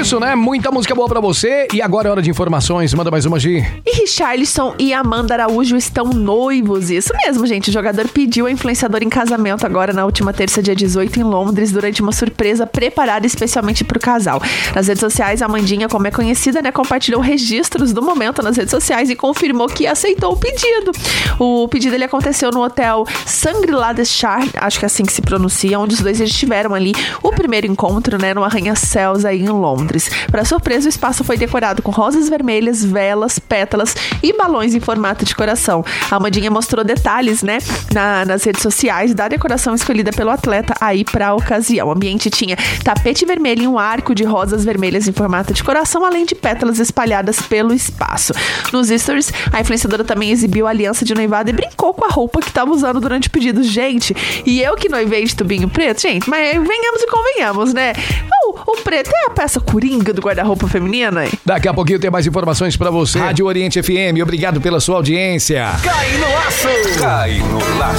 isso, né? Muita música boa pra você. E agora é hora de informações. Manda mais uma, Gi. E Richarlison e Amanda Araújo estão noivos. Isso mesmo, gente. O jogador pediu a influenciadora em casamento agora na última terça, dia 18, em Londres, durante uma surpresa preparada especialmente pro casal. Nas redes sociais, a Amandinha, como é conhecida, né, compartilhou registros do momento nas redes sociais e confirmou que aceitou o pedido. O pedido ele aconteceu no hotel Shangri-La des Charles, acho que é assim que se pronuncia, onde os dois eles tiveram ali o primeiro encontro, né, no arranha-céus aí em Londres. Para surpresa, o espaço foi decorado com rosas vermelhas, velas, pétalas e balões em formato de coração. A Amandinha mostrou detalhes, né, nas redes sociais da decoração escolhida pelo atleta aí para a ocasião. O ambiente tinha tapete vermelho e um arco de rosas vermelhas em formato de coração, além de pétalas espalhadas pelo espaço. Nos stories, a influenciadora também exibiu a aliança de noivado e brincou com a roupa que estava usando durante o pedido. Gente, e eu que noivei de tubinho preto, gente, mas venhamos e convenhamos, né? O preto é a peça coringa do guarda-roupa feminina. Daqui a pouquinho tem mais informações pra você. Rádio Oriente FM, obrigado pela sua audiência. Cai no laço! Cai no laço!